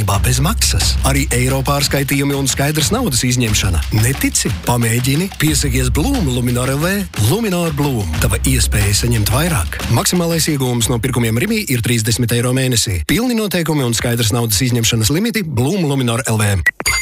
pilnībā bez maksas. Arī eiro pārskaitījumi un skaidrs naudas izņemšana. Netici? Pamēģini. Piesakies Blūm Luminor LV. Luminor Blūm. Tava iespēja saņemt vairāk. Maksimālais ieguvums no pirkumiem Rimī ir 30 eiro mēnesī. Pilni noteikumi un skaidrs naudas izņemšanas limiti Blūm Luminor LV.